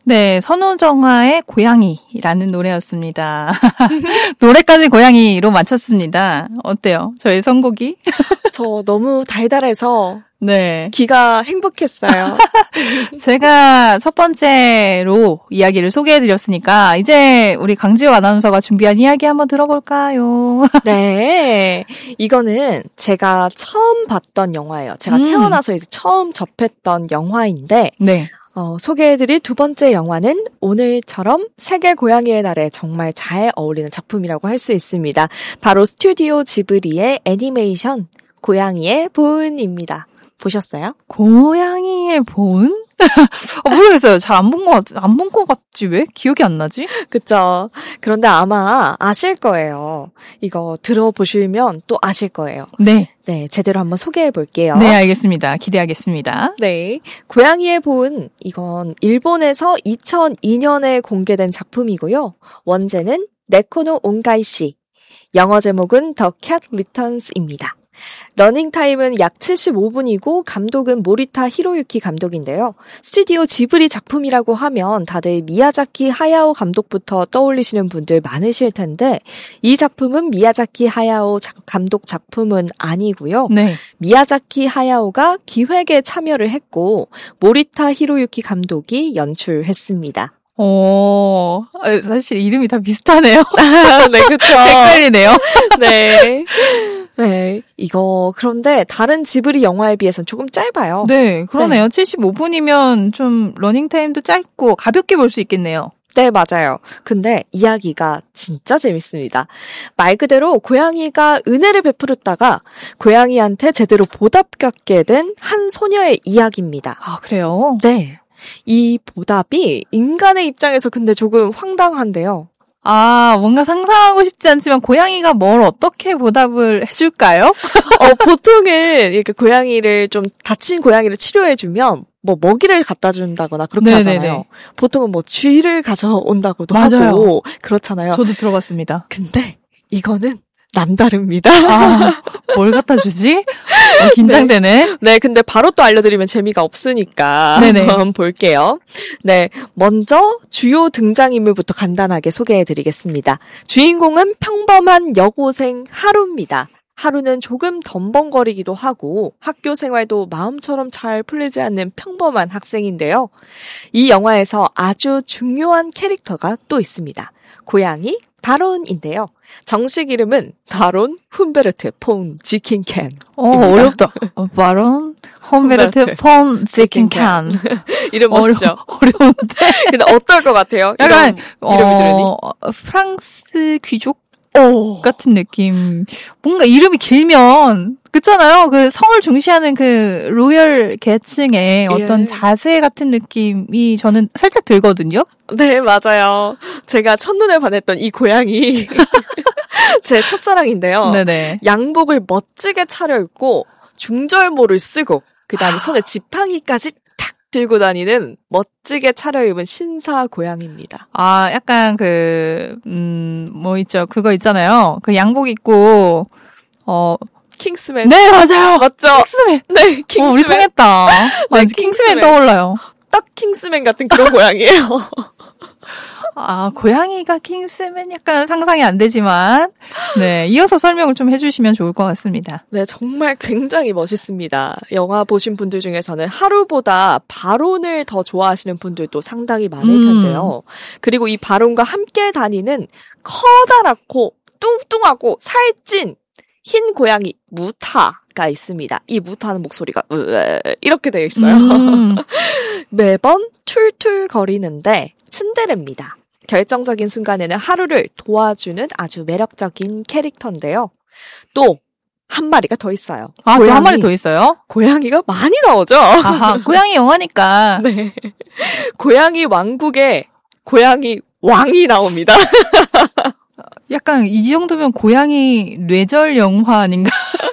네, 선우정아의 고양이라는 노래였습니다. 노래까지 고양이로 맞췄습니다. 어때요? 저희 선곡이? 저 너무 달달해서 네. 귀가 행복했어요. 제가 첫 번째로 이야기를 소개해드렸으니까 이제 우리 강지호 아나운서가 준비한 이야기 한번 들어볼까요? 네. 이거는 제가 처음 봤던 영화예요. 제가 태어나서 이제 처음 접했던 영화인데 네. 소개해드릴 두 번째 영화는 오늘처럼 세계 고양이의 날에 정말 잘 어울리는 작품이라고 할 수 있습니다. 바로 스튜디오 지브리의 애니메이션 고양이의 보은입니다. 보셨어요? 고양이의 보은? 모르겠어요. 잘 안 본 것 같지 왜? 기억이 안 나지? 그쵸. 그런데 아마 아실 거예요. 이거 들어보시면 또 아실 거예요. 네. 네, 제대로 한번 소개해 볼게요. 네, 알겠습니다. 기대하겠습니다. 네. 고양이의 보은, 이건 일본에서 2002년에 공개된 작품이고요. 원제는 네코노 온가이시, 영어 제목은 The Cat Returns입니다. 러닝타임은 약 75분이고 감독은 모리타 히로유키 감독인데요. 스튜디오 지브리 작품이라고 하면 다들 미야자키 하야오 감독부터 떠올리시는 분들 많으실 텐데 이 작품은 미야자키 하야오 감독 작품은 아니고요. 네. 미야자키 하야오가 기획에 참여를 했고 모리타 히로유키 감독이 연출했습니다. 사실 이름이 다 비슷하네요. 네, 그쵸. 헷갈리네요. 네. 네, 이거 그런데 다른 지브리 영화에 비해서는 조금 짧아요. 네, 그러네요. 네. 75분이면 좀 러닝타임도 짧고 가볍게 볼 수 있겠네요. 네, 맞아요. 근데 이야기가 진짜 재밌습니다. 말 그대로 고양이가 은혜를 베풀었다가 고양이한테 제대로 보답받게 된 한 소녀의 이야기입니다. 아, 그래요? 네. 이 보답이 인간의 입장에서 근데 조금 황당한데요. 뭔가 상상하고 싶지 않지만 고양이가 뭘 어떻게 보답을 해줄까요? 보통은 이렇게 고양이를 좀 다친 고양이를 치료해주면 뭐 먹이를 갖다 준다거나 그렇게 네네네. 하잖아요. 보통은 뭐 쥐를 가져온다고도 맞아요. 하고 그렇잖아요. 저도 들어봤습니다. 근데 이거는 남다릅니다. 뭘 갖다 주지? 긴장되네. 네, 근데 바로 또 알려드리면 재미가 없으니까 네네. 한번 볼게요. 네, 먼저 주요 등장인물부터 간단하게 소개해드리겠습니다. 주인공은 평범한 여고생 하루입니다. 하루는 조금 덤벙거리기도 하고 학교 생활도 마음처럼 잘 풀리지 않는 평범한 학생인데요. 이 영화에서 아주 중요한 캐릭터가 또 있습니다. 고양이 바론인데요. 정식 이름은 바론 훔베르트 폰 지킨캔. 어렵다. 바론 훔베르트 폰 지킨캔. 이름 멋있죠? 어려운데. 근데 어떨 것 같아요? 약간 이름을 들으니? 프랑스 귀족 같은 느낌. 뭔가 이름이 길면 그렇잖아요. 그 성을 중시하는 그 로열 계층의 어떤 자세 같은 느낌이 저는 살짝 들거든요. 네, 맞아요. 제가 첫눈에 반했던 이 고양이 제 첫사랑인데요. 네네. 양복을 멋지게 차려입고 중절모를 쓰고 그다음에 손에 지팡이까지 탁 들고 다니는 멋지게 차려입은 신사 고양이입니다. 약간 뭐 있죠. 그거 있잖아요. 그 양복 입고 킹스맨. 네, 맞아요. 맞죠? 킹스맨. 네, 킹스맨. 우리 통했다. 네, 킹스맨 떠올라요. 딱 킹스맨 같은 그런 고양이에요. 고양이가 킹스맨 약간 상상이 안 되지만, 네, 이어서 설명을 좀 해주시면 좋을 것 같습니다. 네, 정말 굉장히 멋있습니다. 영화 보신 분들 중에서는 하루보다 바론을 더 좋아하시는 분들도 상당히 많을 텐데요. 그리고 이 바론과 함께 다니는 커다랗고 뚱뚱하고 살찐 흰 고양이 무타가 있습니다. 이 무타는 목소리가 이렇게 되어 있어요. 매번 툴툴거리는데 츤데레입니다. 결정적인 순간에는 하루를 도와주는 아주 매력적인 캐릭터인데요. 또 한 마리가 더 있어요. 또 한 마리 더 있어요? 고양이가 많이 나오죠. 고양이 영화니까. 네. 고양이 왕국에 고양이 왕이 나옵니다. 약간 이 정도면 고양이 뇌절 영화 아닌가?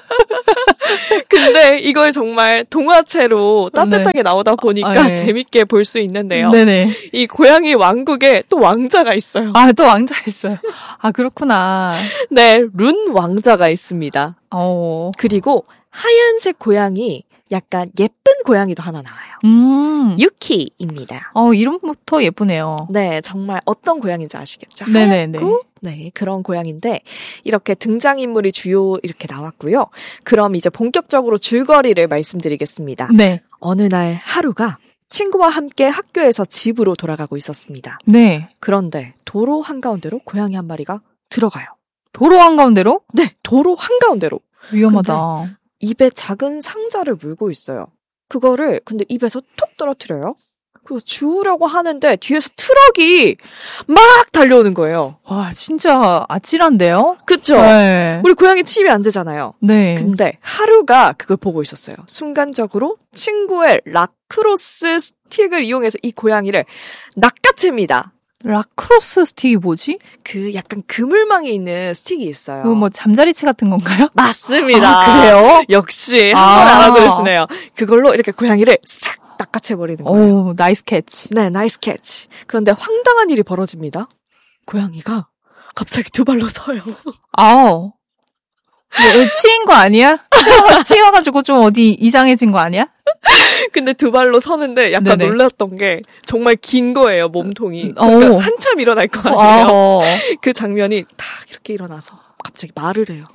근데 이걸 정말 동화체로 따뜻하게 나오다 보니까 재밌게 볼 수 있는데요. 네네. 이 고양이 왕국에 또 왕자가 있어요. 또 왕자 있어요. 그렇구나. 네, 룬 왕자가 있습니다. 그리고 하얀색 고양이 약간 예쁜 고양이도 하나 나와요. 유키입니다. 이름부터 예쁘네요. 네, 정말 어떤 고양이인지 아시겠죠? 네네네. 하얗고, 네, 그런 고양이인데 이렇게 등장인물이 주요 이렇게 나왔고요. 그럼 이제 본격적으로 줄거리를 말씀드리겠습니다. 네. 어느 날 하루가 친구와 함께 학교에서 집으로 돌아가고 있었습니다. 네. 그런데 도로 한가운데로 고양이 한 마리가 들어가요. 도로 한가운데로? 네, 도로 한가운데로. 위험하다. 입에 작은 상자를 물고 있어요. 그거를 근데 입에서 톡 떨어뜨려요. 그리고 주우려고 하는데 뒤에서 트럭이 막 달려오는 거예요. 와, 진짜 아찔한데요? 그쵸? 네. 우리 고양이 치면 안 되잖아요. 네. 근데 하루가 그걸 보고 있었어요. 순간적으로 친구의 라크로스 스틱을 이용해서 이 고양이를 낚아챕니다. 라크로스 스틱이 뭐지? 그 약간 그물망에 있는 스틱이 있어요. 그거 뭐 잠자리치 같은 건가요? 맞습니다. 아, 그래요? 역시 한 번 알아들으시네요. 그걸로 이렇게 고양이를 싹 낚아채버리는 거예요. 오, 나이스 캐치. 네, 나이스 캐치. 그런데 황당한 일이 벌어집니다. 고양이가 갑자기 두 발로 서요. 아우. 치인 거 아니야? 치여가지고 좀 어디 이상해진 거 아니야? 근데 두 발로 서는데 약간 네네. 놀랐던 게 정말 긴 거예요, 몸통이. 그러니까 한참 일어날 거 아니에요. 그 장면이 딱 이렇게 일어나서 갑자기 말을 해요.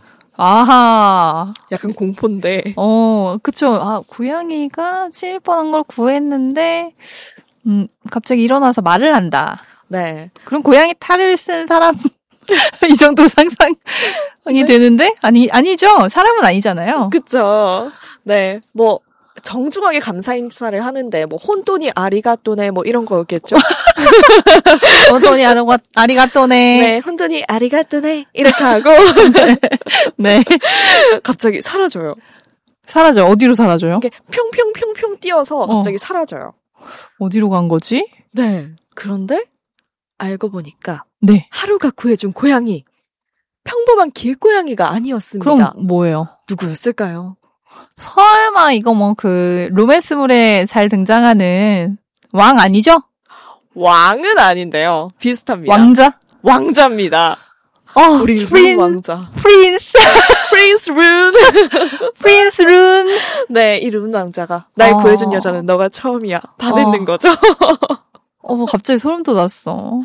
아하. 약간 공포인데. 그쵸. 고양이가 치일 뻔한 걸 구했는데, 갑자기 일어나서 말을 한다. 네. 그럼 고양이 탈을 쓴 사람, 이 정도로 상상이 네? 되는데? 아니죠. 사람은 아니잖아요. 그쵸. 네. 뭐, 정중하게 감사 인사를 하는데, 뭐, 혼돈이 아리가또네, 뭐, 이런 거였겠죠? 혼돈이 아리가또네. 네, 혼돈이 아리가또네. 이렇게 하고. 네. 갑자기 사라져요. 사라져요? 어디로 사라져요? 이렇게 평평평평 뛰어서 갑자기 사라져요. 어디로 간 거지? 네. 그런데, 알고 보니까. 네. 하루가 구해준 고양이. 평범한 길고양이가 아니었습니다. 그럼 뭐예요? 누구였을까요? 설마 이거 뭐 로맨스물에 잘 등장하는 왕 아니죠? 왕은 아닌데요. 비슷합니다. 왕자? 왕자입니다. 우리 왕자. 프린스 룬. 프린스 룬. 네, 이 룬 왕자가 날 구해준 여자는 너가 처음이야. 반했는 거죠. 갑자기 소름 돋았어.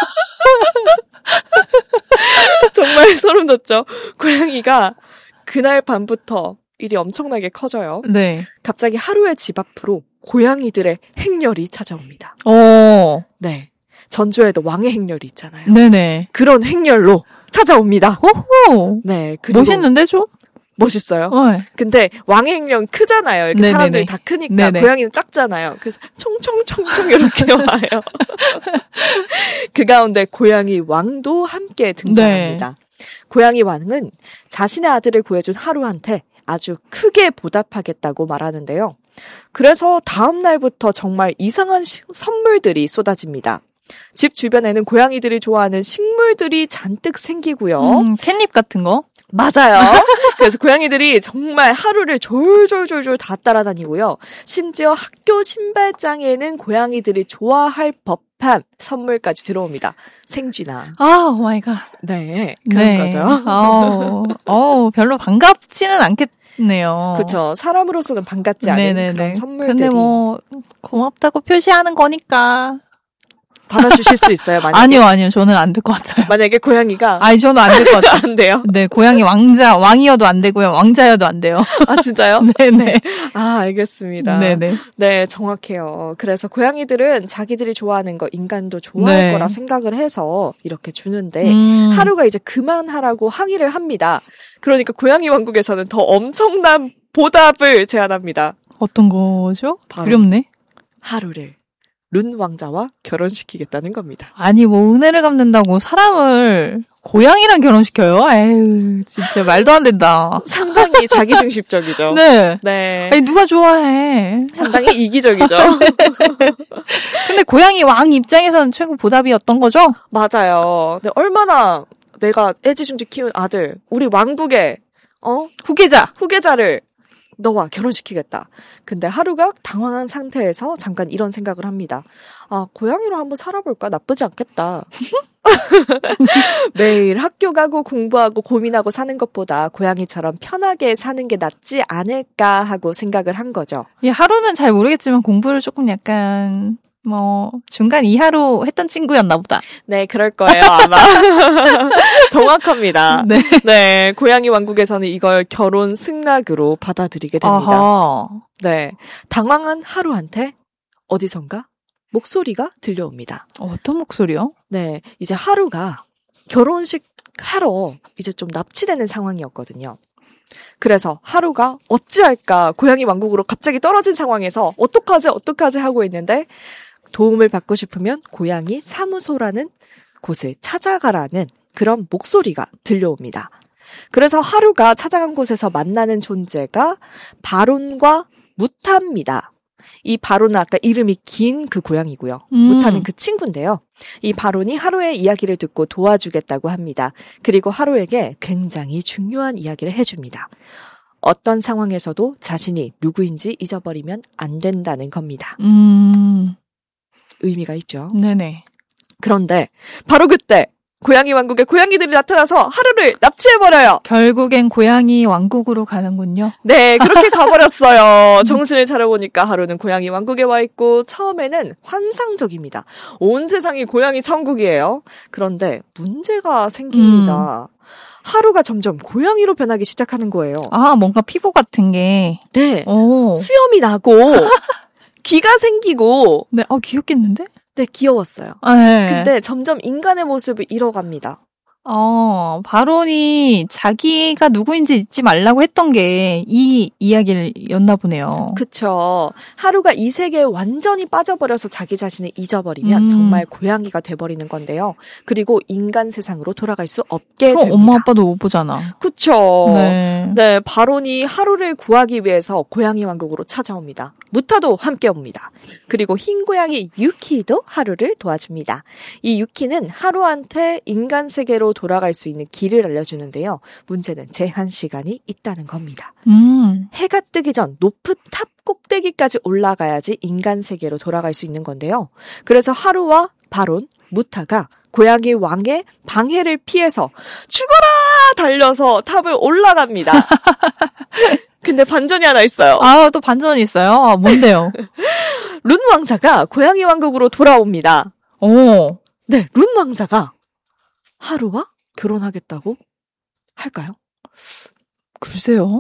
정말 소름 돋죠. 고양이가 그날 밤부터 일이 엄청나게 커져요. 네. 갑자기 하루의 집 앞으로 고양이들의 행렬이 찾아옵니다. 네. 전주에도 왕의 행렬이 있잖아요. 네네. 그런 행렬로 찾아옵니다. 호호. 네. 그리고 멋있는데 좀? 멋있어요. 네. 근데 왕의 행렬은 크잖아요. 이렇게 네네네. 사람들이 다 크니까 네네. 고양이는 작잖아요. 그래서 총총총총 이렇게 와요. 그 가운데 고양이 왕도 함께 등장합니다. 네. 고양이 왕은 자신의 아들을 구해준 하루한테 아주 크게 보답하겠다고 말하는데요. 그래서 다음 날부터 정말 이상한 선물들이 쏟아집니다. 집 주변에는 고양이들이 좋아하는 식물들이 잔뜩 생기고요. 캣닙 같은 거? 맞아요. 그래서 고양이들이 정말 하루를 졸졸졸졸 다 따라다니고요. 심지어 학교 신발장에는 고양이들이 좋아할 법한 선물까지 들어옵니다. 생쥐나. 오 마이 갓. 네, 그런 거죠. 별로 반갑지는 않겠네요. 그렇죠. 사람으로서는 반갑지 않은 그런 선물들이. 근데 뭐 고맙다고 표시하는 거니까. 받아주실 수 있어요, 만약에? 아니요. 저는 안 될 것 같아요. 만약에 고양이가. 저는 안 될 것 같아요. 안 돼요? 네, 고양이 왕이어도 안 되고요. 왕자여도 안 돼요. 아, 진짜요? 네네. 알겠습니다. 네네. 네, 정확해요. 그래서 고양이들은 자기들이 좋아하는 거, 인간도 좋아할 거라 생각을 해서 이렇게 주는데, 하루가 이제 그만하라고 항의를 합니다. 그러니까 고양이 왕국에서는 더 엄청난 보답을 제안합니다. 어떤 거죠? 바로 두렵네. 하루를 룬 왕자와 결혼시키겠다는 겁니다. 아니 뭐 은혜를 갚는다고 사람을 고양이랑 결혼시켜요? 에휴 진짜 말도 안 된다. 상당히 자기중심적이죠. 네. 네. 아니 누가 좋아해. 상당히 이기적이죠. 근데 고양이 왕 입장에서는 최고 보답이었던 거죠? 맞아요. 근데 얼마나 내가 애지중지 키운 아들, 우리 왕국의 후계자를 너와 결혼시키겠다. 근데 하루가 당황한 상태에서 잠깐 이런 생각을 합니다. 고양이로 한번 살아볼까? 나쁘지 않겠다. 매일 학교 가고 공부하고 고민하고 사는 것보다 고양이처럼 편하게 사는 게 낫지 않을까 하고 생각을 한 거죠. 예, 하루는 잘 모르겠지만 공부를 조금 약간 중간 이하로 했던 친구였나 보다. 네, 그럴 거예요, 아마. 정확합니다. 네. 네, 고양이 왕국에서는 이걸 결혼 승낙으로 받아들이게 됩니다. 아하. 네, 당황한 하루한테 어디선가 목소리가 들려옵니다. 어떤 목소리요? 네, 이제 하루가 결혼식 하러 이제 좀 납치되는 상황이었거든요. 그래서 하루가 어찌할까 고양이 왕국으로 갑자기 떨어진 상황에서 어떡하지 하고 있는데 도움을 받고 싶으면 고양이 사무소라는 곳을 찾아가라는 그런 목소리가 들려옵니다. 그래서 하루가 찾아간 곳에서 만나는 존재가 바론과 무타입니다. 이 바론은 아까 이름이 긴 그 고양이고요. 무타는 그 친구인데요. 이 바론이 하루의 이야기를 듣고 도와주겠다고 합니다. 그리고 하루에게 굉장히 중요한 이야기를 해줍니다. 어떤 상황에서도 자신이 누구인지 잊어버리면 안 된다는 겁니다. 의미가 있죠. 네네. 그런데 바로 그때 고양이 왕국에 고양이들이 나타나서 하루를 납치해버려요. 결국엔 고양이 왕국으로 가는군요. 네, 그렇게 가버렸어요. 정신을 차려보니까 하루는 고양이 왕국에 와 있고 처음에는 환상적입니다. 온 세상이 고양이 천국이에요. 그런데 문제가 생깁니다. 하루가 점점 고양이로 변하기 시작하는 거예요. 아, 뭔가 피부 같은 게. 네, 오. 수염이 나고 귀가 생기고. 네, 귀엽겠는데? 네, 귀여웠어요. 네. 근데 점점 인간의 모습을 잃어갑니다. 바론이 자기가 누구인지 잊지 말라고 했던 게 이 이야기였나 보네요. 그쵸. 하루가 이 세계에 완전히 빠져버려서 자기 자신을 잊어버리면 정말 고양이가 돼버리는 건데요. 그리고 인간 세상으로 돌아갈 수 없게 그럼 됩니다. 엄마 아빠도 못 보잖아. 그쵸. 네. 네, 바론이 하루를 구하기 위해서 고양이 왕국으로 찾아옵니다. 무타도 함께 옵니다. 그리고 흰 고양이 유키도 하루를 도와줍니다. 이 유키는 하루한테 인간 세계로 돌아갈 수 있는 길을 알려주는데요. 문제는 제한 시간이 있다는 겁니다. 해가 뜨기 전 높은 탑 꼭대기까지 올라가야지 인간 세계로 돌아갈 수 있는 건데요. 그래서 하루와 바론, 무타가 고양이 왕의 방해를 피해서 죽어라! 달려서 탑을 올라갑니다. 근데 반전이 하나 있어요. 또 반전이 있어요? 뭔데요? 룬 왕자가 고양이 왕국으로 돌아옵니다. 오. 네, 룬 왕자가 하루와 결혼하겠다고 할까요? 글쎄요.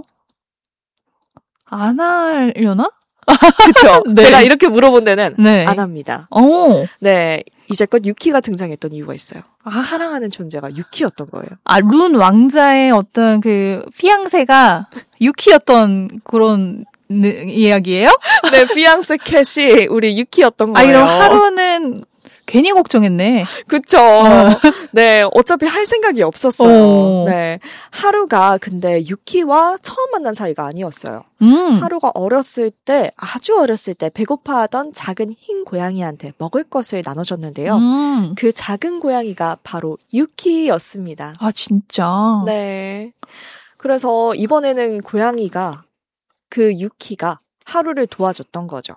안 하려나? 그쵸. 네. 제가 이렇게 물어본 데는 네. 안 합니다. 오. 네, 이제껏 유키가 등장했던 이유가 있어요. 사랑하는 존재가 유키였던 거예요. 룬 왕자의 어떤 그 피앙세가 유키였던 그런 이야기예요? 네, 피앙세 캣이 우리 유키였던 거예요. 이런 하루는 괜히 걱정했네. 그쵸. 네, 어차피 할 생각이 없었어요. 네, 하루가 근데 유키와 처음 만난 사이가 아니었어요. 하루가 아주 어렸을 때 배고파하던 작은 흰 고양이한테 먹을 것을 나눠줬는데요. 그 작은 고양이가 바로 유키였습니다. 아, 진짜? 네. 그래서 이번에는 그 유키가 하루를 도와줬던 거죠.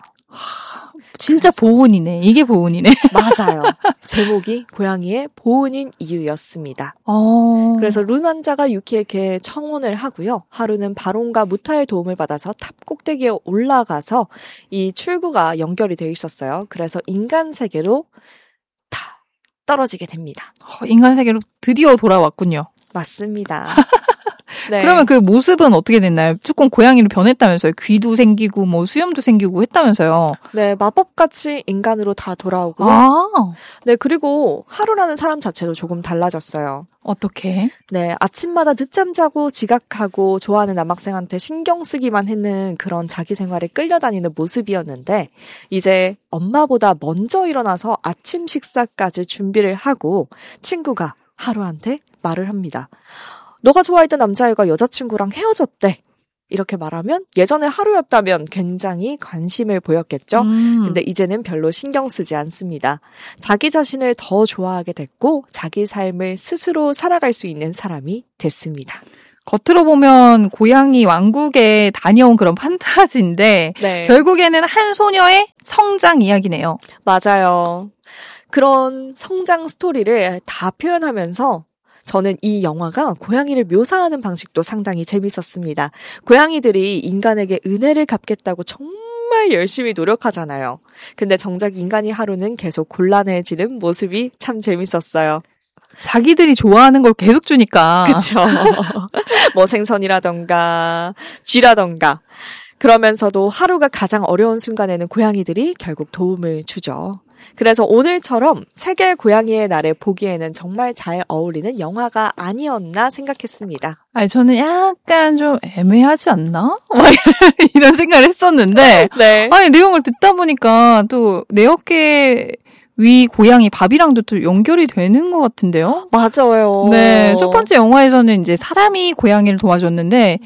진짜 보은이네. 이게 보은이네. 맞아요. 제목이 고양이의 보은인 이유였습니다. 그래서 룬 왕자가 유키에게 청혼을 하고요. 하루는 바론과 무타의 도움을 받아서 탑 꼭대기에 올라가서 이 출구가 연결이 되어 있었어요. 그래서 인간 세계로 다 떨어지게 됩니다. 인간 세계로 드디어 돌아왔군요. 맞습니다. 네. 그러면 그 모습은 어떻게 됐나요? 조금 고양이로 변했다면서요. 귀도 생기고 뭐 수염도 생기고 했다면서요. 네, 마법같이 인간으로 다 돌아오고요. 네, 그리고 하루라는 사람 자체도 조금 달라졌어요. 어떻게? 네, 아침마다 늦잠 자고 지각하고 좋아하는 남학생한테 신경 쓰기만 했는 그런 자기 생활에 끌려다니는 모습이었는데 이제 엄마보다 먼저 일어나서 아침 식사까지 준비를 하고 친구가 하루한테 말을 합니다. 너가 좋아했던 남자애가 여자친구랑 헤어졌대. 이렇게 말하면 예전에 하루였다면 굉장히 관심을 보였겠죠. 근데 이제는 별로 신경 쓰지 않습니다. 자기 자신을 더 좋아하게 됐고 자기 삶을 스스로 살아갈 수 있는 사람이 됐습니다. 겉으로 보면 고양이 왕국에 다녀온 그런 판타지인데 네. 결국에는 한 소녀의 성장 이야기네요. 맞아요. 그런 성장 스토리를 다 표현하면서 저는 이 영화가 고양이를 묘사하는 방식도 상당히 재밌었습니다. 고양이들이 인간에게 은혜를 갚겠다고 정말 열심히 노력하잖아요. 근데 정작 인간이 하루는 계속 곤란해지는 모습이 참 재밌었어요. 자기들이 좋아하는 걸 계속 주니까. 그쵸. 뭐 생선이라던가 쥐라던가. 그러면서도 하루가 가장 어려운 순간에는 고양이들이 결국 도움을 주죠. 그래서 오늘처럼 세계 고양이의 날에 보기에는 정말 잘 어울리는 영화가 아니었나 생각했습니다. 아니, 저는 약간 좀 애매하지 않나? 이런 생각을 했었는데. 네. 아니, 내용을 듣다 보니까 또 내 어깨 위 고양이 밥이랑도 또 연결이 되는 것 같은데요? 맞아요. 네. 첫 번째 영화에서는 이제 사람이 고양이를 도와줬는데,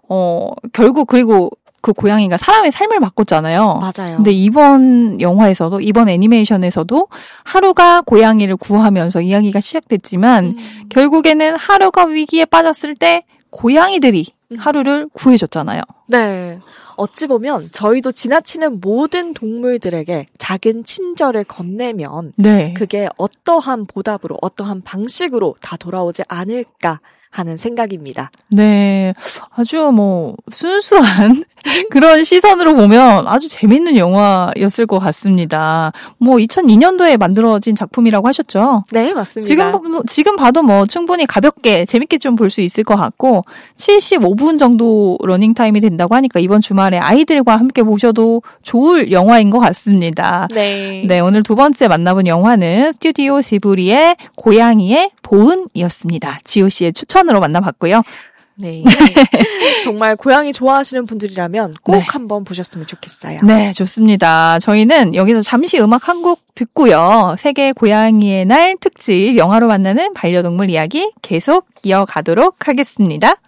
결국 그리고 그 고양이가 사람의 삶을 바꿨잖아요. 맞아요. 근데 이번 영화에서도, 이번 애니메이션에서도 하루가 고양이를 구하면서 이야기가 시작됐지만, 결국에는 하루가 위기에 빠졌을 때 고양이들이 하루를 구해줬잖아요. 네. 어찌 보면 저희도 지나치는 모든 동물들에게 작은 친절을 건네면 네. 그게 어떠한 보답으로, 어떠한 방식으로 다 돌아오지 않을까 하는 생각입니다. 네. 아주 순수한 그런 시선으로 보면 아주 재밌는 영화였을 것 같습니다. 2002년도에 만들어진 작품이라고 하셨죠? 네, 맞습니다. 지금 봐도 충분히 가볍게 재밌게 좀 볼 수 있을 것 같고 75분 정도 러닝타임이 된다고 하니까 이번 주말에 아이들과 함께 보셔도 좋을 영화인 것 같습니다. 네. 네, 오늘 두 번째 만나본 영화는 스튜디오 지브리의 고양이의 보은이었습니다. 지호 씨의 추천으로 만나봤고요. 네. 정말 고양이 좋아하시는 분들이라면 꼭 네. 한번 보셨으면 좋겠어요. 네, 좋습니다. 저희는 여기서 잠시 음악 한 곡 듣고요. 세계 고양이의 날 특집 영화로 만나는 반려동물 이야기 계속 이어가도록 하겠습니다.